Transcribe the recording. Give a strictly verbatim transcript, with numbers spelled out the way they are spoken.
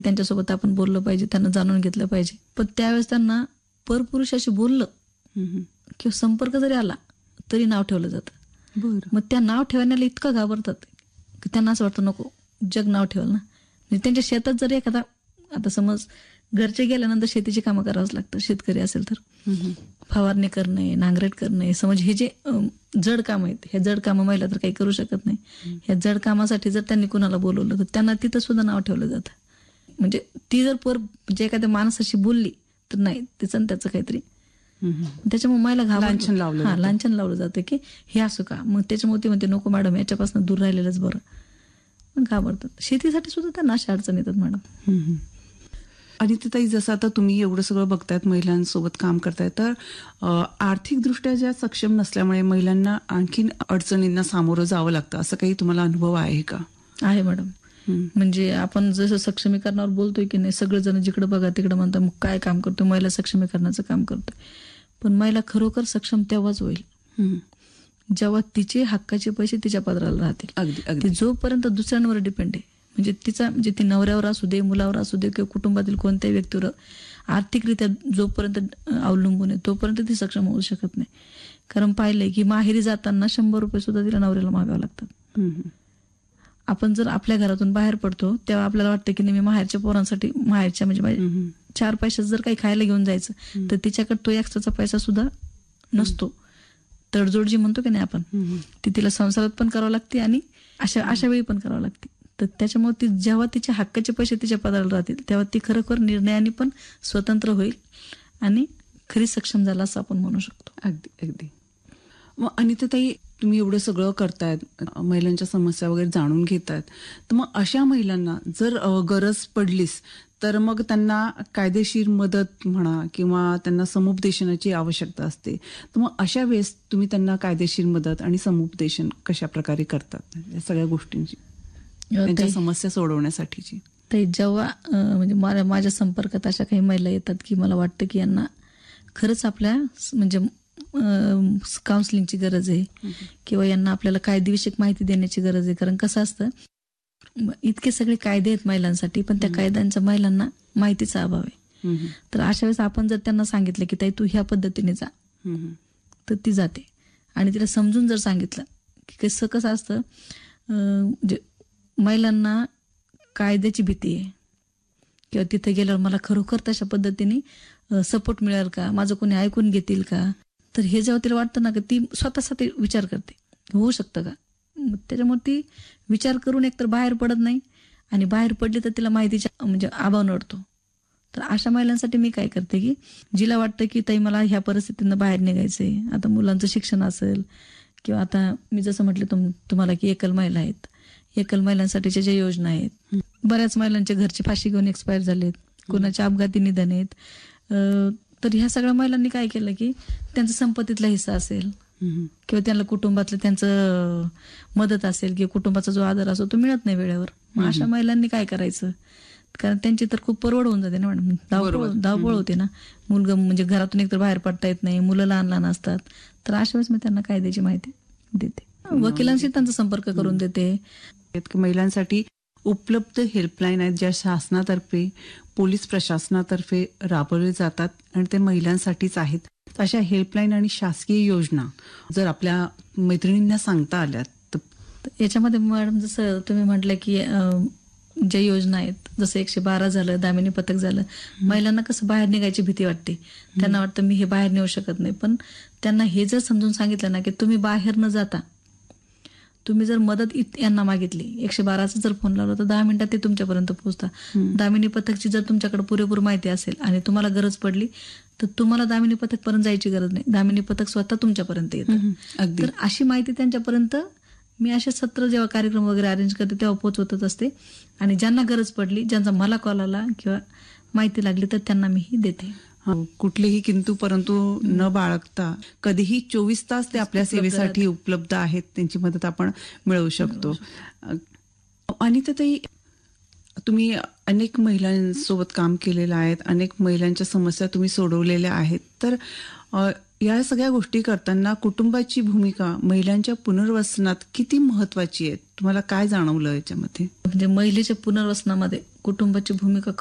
त्यांच्यासोबत आपण बोललं पाहिजे, त्यांना जाणून घेतलं पाहिजे. पण त्यावेळेस त्यांना परपुरुषाशी बोललं किंवा संपर्क जरी आला तरी नाव ठेवलं जातं. बरं. मग त्या नाव ठेवण्याला इतकं घाबरतात की त्यांना असं वाटतं नको जग नाव ठेवल ना. म्हणजे त्यांच्या शेतात जरी एखादा, आता समज घरचे गेल्यानंतर शेतीची कामं करावंच लागतं शेतकरी असेल तर, फवारणी करणे, नांगरट करणे, समज हे जे जड काम आहेत, हे जड कामं महिला तर काही करू शकत नाही. ह्या जड कामासाठी जर त्यांनी कुणाला बोलवलं तर त्यांना तिथं सुद्धा नाव ठेवलं जातं. म्हणजे ती जर पर म्हणजे एखाद्या माणसाशी बोलली तर नाही तिचं आणि त्याचं काहीतरी, त्याच्यामुळे महिला लांछन लावलं हा लांछन लावलं जातं की हे असं का. मग त्याच्यामुळे ती म्हणते नको मॅडम याच्यापासून दूर राहिलेलंच बरं. मग घाबरतात. शेतीसाठी सुद्धा त्यांना अशा अडचण येतात मॅडम. आणि ते ताई, जसं आता तुम्ही एवढं सगळं बघतायत, महिलांसोबत काम करताय, तर आर्थिकदृष्ट्या ज्या सक्षम नसल्यामुळे महिलांना आणखीन अडचणींना सामोरं जावं लागतं, असं काही तुम्हाला अनुभव आहे का? आहे मॅडम. म्हणजे आपण जसं सक्षमीकरणावर बोलतोय की नाही, सगळेजण जिकडे बघा तिकडे म्हणतात मग काय काम करतोय, महिला सक्षमीकरणाचं काम करतोय. पण महिला खरोखर सक्षम तेव्हाच होईल जेव्हा तिचे हक्काचे पैसे तिच्या पदराला राहतील. अगदी ती अगदी जोपर्यंत दुसऱ्यांवर डिपेंड आहे, म्हणजे तिचा म्हणजे ती नवऱ्यावर असू दे, मुलावर असू दे किंवा कुटुंबातील कोणत्याही व्यक्तीवर आर्थिकरित्या जोपर्यंत अवलंबून आहे तोपर्यंत ती सक्षम होऊ शकत नाही. कारण पाहिलंय की माहेरी जाताना शंभर रुपये सुद्धा तिला नवऱ्याला मागावं लागतात. आपण जर आपल्या घरातून बाहेर पडतो तेव्हा आपल्याला वाटतं की नाही मी माहेरच्या पोरांसाठी, माहेरच्या म्हणजे चार पैशात जर काही खायला घेऊन जायचं तर तिच्याकडे तो एक्स्ट्राचा पैसा सुद्धा नसतो. तडजोड जी म्हणतो की नाही आपण, ती तिला संसारात पण करावं लागते आणि अशा अशा वेळी पण करावं लागते. तर त्याच्यामुळे ती जेव्हा तिच्या हक्काचे पैसे तिच्या पदाला राहतील तेव्हा ती खरोखर निर्णयाने पण स्वतंत्र होईल आणि खरी सक्षम झाला असं आपण म्हणू शकतो. अगदी अगदी. मग अनिताताई, तुम्ही एवढं सगळं करतायत, महिलांच्या समस्या वगैरे जाणून घेतायत, तर मग अशा महिलांना जर गरज पडलीच तर मग त्यांना कायदेशीर मदत म्हणा किंवा त्यांना समुपदेशनाची आवश्यकता असते, तर मग अशा वेळेस तुम्ही त्यांना कायदेशीर मदत आणि समुपदेशन कशा प्रकारे करतात या सगळ्या गोष्टींची, त्यांच्या समस्या सोडवण्यासाठीची? तर जेव्हा म्हणजे माझ्या माझ्या संपर्कात अशा काही महिला येतात की मला वाटतं की यांना खरंच आपल्या म्हणजे काउन्सिलिंगची गरज आहे किंवा यांना आपल्याला कायदेविषयक माहिती देण्याची गरज आहे. कारण कसं असतं, इतके सगळे कायदे आहेत महिलांसाठी पण त्या कायद्यांचा महिलांना माहितीचा अभाव आहे. तर अशा वेळेस आपण जर त्यांना सांगितलं की ताई तू ह्या पद्धतीने जा, तर ती जाते. आणि तिला समजून जर सांगितलं की कसं कसं असतं, म्हणजे महिलांना कायद्याची भीती आहे किंवा तिथे गेल्यावर मला खरोखर तशा पद्धतीने सपोर्ट मिळेल का, माझं कोणी ऐकून घेतील का. तर हे जेव्हा तिला वाटतं ना की ती स्वतःसाठी विचार करते होऊ शकतं का. त्याच्यामुळे ती विचार करून एकतर बाहेर पडत नाही आणि बाहेर पडली तर तिला माहितीचा म्हणजे अभाव नडतो. तर अशा महिलांसाठी मी काय करते की जिला वाटतं की ताई मला ह्या परिस्थितीनं बाहेर निघायचंय, आता मुलांचं शिक्षण असेल किंवा आता मी जसं म्हटलं तुम तुम्हाला की एकल महिला आहेत, एकल महिलांसाठीच्या ज्या योजना आहेत, बऱ्याच महिलांच्या घरची फाशी घेऊन एक्सपायर झालेत, कोणाच्या अपघाती निधन आहेत. तर ह्या सगळ्या महिलांनी काय केलं की त्यांचा संपत्तीतला हिस्सा असेल किंवा त्यांना कुटुंबातलं त्यांचं मदत असेल किंवा कुटुंबाचा जो आधार असतो तो मिळत नाही वेळेवर. मग अशा महिलांनी काय करायचं, कारण त्यांची तर खूप परवड होऊन जाते ना मॅडम, धावपळ धावपळ होते ना. मुलगा म्हणजे घरातून एकतर बाहेर पडता येत नाही, मुलं लहान लहान असतात. तर अशा वेळेस मी त्यांना कायद्याची माहिती देते, वकिलांशी त्यांचा संपर्क करून देते. महिलांसाठी उपलब्ध हेल्पलाईन आहेत ज्या शासनातर्फे, पोलीस प्रशासनातर्फे राबवले जातात आणि ते महिलांसाठीच आहेत. अशा हेल्पलाईन आणि शासकीय योजना जर आपल्या मैत्रिणींना सांगता आल्या तर याच्यामध्ये मॅडम जसं तुम्ही म्हटलं की ज्या योजना आहेत, जसं एकशे बारा झालं, दामिनी पथक झालं, महिलांना कसं बाहेर निघायची भीती वाटते. त्यांना वाटतं मी हे बाहेर नेऊ शकत नाही. पण त्यांना हे जर समजून सांगितलं ना की तुम्ही बाहेर न जाता तुम्ही जर मदत यांना मागितली, एकशे बाराचा जर फोन लावला तर दहा मिनिटात ते तुमच्यापर्यंत पोहोचता. दामिनी पथकची जर तुमच्याकडे पुरेपूर माहिती असेल आणि तुम्हाला गरज पडली तर तुम्हाला दामिनी पथक पर्यंत जायची गरज नाही, दामिनी पथक स्वतः तुमच्यापर्यंत येतं. तर अशी माहिती त्यांच्यापर्यंत मी असे सत्र जेव्हा कार्यक्रम वगैरे अरेंज करते तेव्हा पोहोचवतच असते. आणि ज्यांना गरज पडली, ज्यांचा मला कॉल आला किंवा माहिती लागली तर त्यांना मी ही देते. कुठलेही किंतु परंतु न बाळगता कधीही चोवीस तास ते आपल्या सेवेसाठी उपलब्ध आहेत, त्यांची मदत आपण मिळवू शकतो. आणि ताई, तुम्ही अनेक महिलांसोबत काम केलेलं आहे, अनेक महिलांच्या समस्या तुम्ही सोडवलेल्या आहेत, तर या सगळ्या गोष्टी करताना कुटुंबाची भूमिका महिलांच्या पुनर्वसनात किती महत्वाची आहे? तुम्हाला काय जाणवलं याच्यामध्ये? म्हणजे महिलेच्या पुनर्वसनामध्ये कुटुंबाची भूमिका